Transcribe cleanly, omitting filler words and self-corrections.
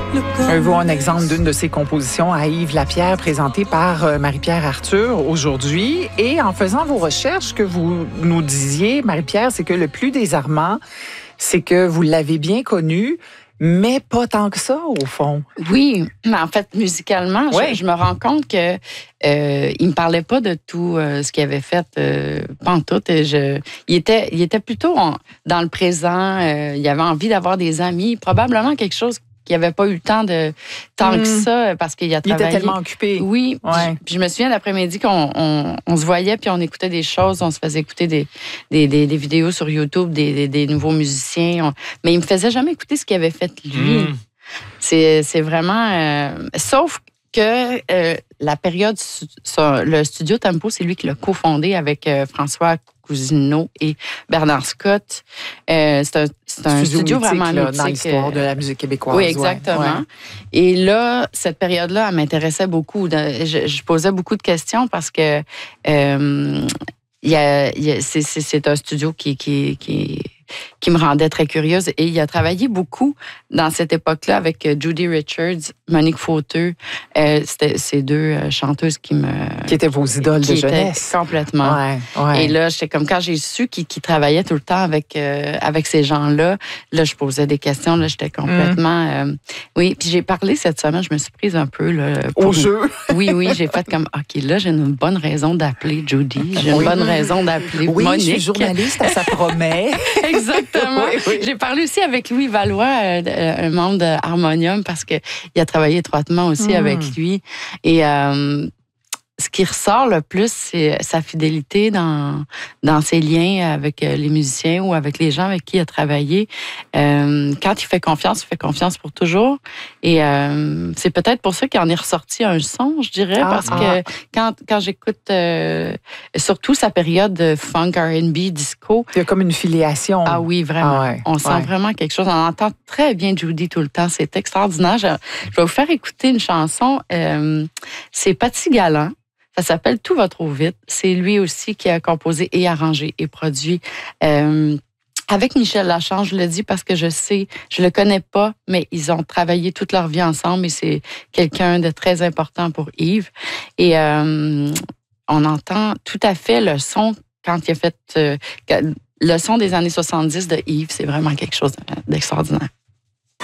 Avez-vous un exemple d'une de ses compositions à Yves Lapierre, présentée par Marie-Pierre Arthur aujourd'hui? Et en faisant vos recherches, que vous nous disiez, Marie-Pierre, c'est que le plus désarmant, c'est que vous l'avez bien connu, mais pas tant que ça, au fond. Oui, mais en fait, musicalement, je me rends compte que il me parlait pas de tout ce qu'il avait fait, pantoute. Il était plutôt dans le présent. Il avait envie d'avoir des amis, probablement quelque chose qu'il n'avait pas eu le temps de tant que ça, parce qu'il a travaillé. Il était tellement occupé. Oui. Ouais. Puis je me souviens l'après-midi qu'on se voyait, puis on écoutait des choses, on se faisait écouter des vidéos sur YouTube, des nouveaux musiciens. Mais il me faisait jamais écouter ce qu'il avait fait lui. C'est vraiment... sauf que la période, le studio Tempo, c'est lui qui l'a cofondé avec François Cousineau et Bernard Scott. C'est un studio vraiment mythique dans l'histoire de la musique québécoise. Oui, exactement. Ouais. Et là, cette période-là, elle m'intéressait beaucoup. Je posais beaucoup de questions parce que c'est un studio qui me rendait très curieuse. Et il a travaillé beaucoup dans cette époque-là avec Judy Richards, Monique Fauteux. C'était ces deux chanteuses qui étaient vos idoles de jeunesse. Complètement. Ouais. Et là, j'étais comme quand j'ai su qu'ils travaillaient tout le temps avec ces gens-là, là, je posais des questions. Là, j'étais complètement... oui, puis j'ai parlé cette semaine, je me suis prise un peu... Là, au jeu. Oui, j'ai fait comme, OK, là, j'ai une bonne raison d'appeler Judy. J'ai une bonne raison d'appeler Monique. Oui, je suis journaliste, ça promet. Exactement. Oui. J'ai parlé aussi avec Louis Valois, un membre d'Harmonium, parce qu'il a travaillé étroitement aussi avec lui. Et ce qui ressort le plus, c'est sa fidélité dans ses liens avec les musiciens ou avec les gens avec qui il a travaillé. Quand il fait confiance pour toujours. Et c'est peut-être pour ça qu'il en est ressorti un son, je dirais, parce que quand j'écoute surtout sa période funk, R&B, disco... Il y a comme une filiation. Ah oui, vraiment. On sent vraiment quelque chose. On entend très bien Judy tout le temps. C'est extraordinaire. Je vais vous faire écouter une chanson. C'est Patty Galland. Ça s'appelle « Tout va trop vite ». C'est lui aussi qui a composé et arrangé et produit avec Michel Lachance. Je le dis parce que je le connais pas, mais ils ont travaillé toute leur vie ensemble et c'est quelqu'un de très important pour Yves. Et on entend tout à fait le son quand il a fait... le son des années 70 de Yves, c'est vraiment quelque chose d'extraordinaire.